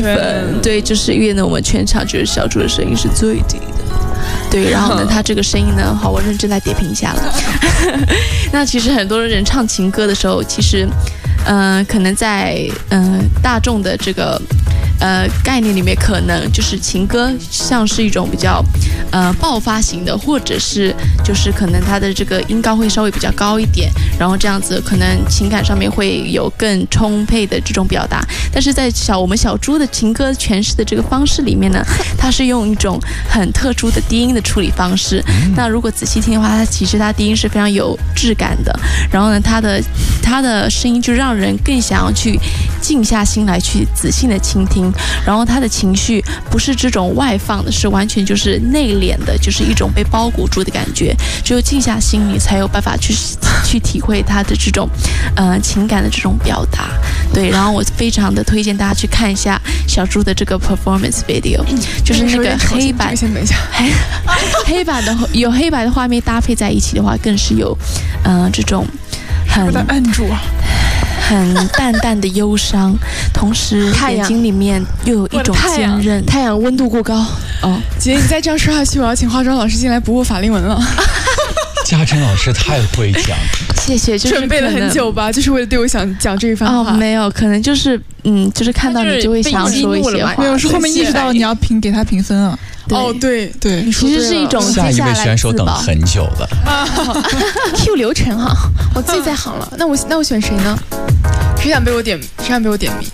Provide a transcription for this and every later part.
分。对，就是因为呢，我们全场就是小猪的声音是最低的。对，然后呢，他这个声音呢，好，我认真来点评一下了。那其实很多人唱情歌的时候，其实，可能在大众的这个概念里面，可能就是情歌像是一种比较爆发型的，或者是就是可能它的这个音高会稍微比较高一点，然后这样子可能情感上面会有更充沛的这种表达。但是在我们小猪的情歌诠释的这个方式里面呢，它是用一种很特殊的低音的处理方式。那如果仔细听的话，它其实它低音是非常有质感的。然后呢，它的声音就让人更想要去静下心来去仔细的倾听。然后他的情绪不是这种外放的，是完全就是内敛的，就是一种被包裹住的感觉。只有静下心，你才有办法去体会他的这种情感的这种表达。对，然后我非常的推荐大家去看一下小猪的这个 performance video，就是那个黑白，黑白的有黑白的画面搭配在一起的话，更是有这种很按住啊。 很淡淡的忧伤，同时眼睛里面又有一种坚韧。 太阳温度过高。 哦，姐，你再这样说下去，我要请化妆老师进来补我法令纹了。 嘉诚老师太会讲， 谢谢。就是准备了很久吧，就是为了对我讲这一番话。 没有，可能就是就是看到你就会想说一些话。 没有，是后面意识到你要给他评分啊。哦，对， 其实是一种下一位选手等很久了。 Q 流程哈，我最在行了。那我选谁呢？ 谁想被我点名？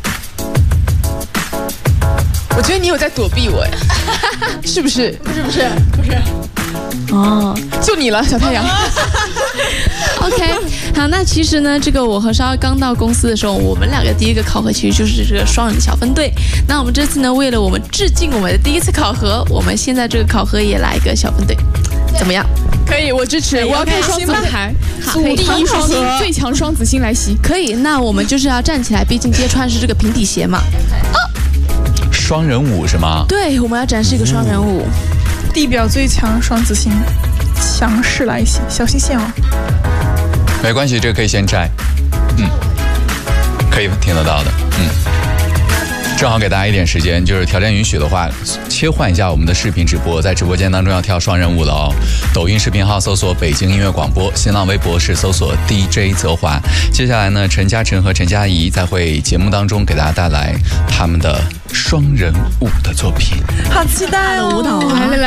我觉得你有在躲避我呀，是不是？不是。哦，就你了，小太阳。 OK， 好，那其实呢，这个我和稍刚到公司的时候，我们两个第一个考核其实就是这个双人小分队。那我们这次呢，为了我们致敬我们的第一次考核，我们现在这个考核也来一个小分队，怎么样？ 可以，我支持。我要看双子牌，第一双星，最强双子星来袭。 可以，那我们就是要站起来，毕竟揭穿是这个平底鞋嘛。 双人舞是吗？ 对，我们要展示一个双人舞。 地表最强双子星，强势来袭，小心线哦。 没关系，这个可以先摘。可以听得到的。正好给大家一点时间，就是条件允许的话，切换一下我们的视频直播，在直播间当中要跳双人舞了哦。抖音视频号搜索北京音乐广播，新浪微博是搜索 DJ 泽华。接下来呢，陈嘉诚和陈佳怡在会节目当中给大家带来他们的双人舞的作品， 好期待哦！ 舞蹈啊， 来。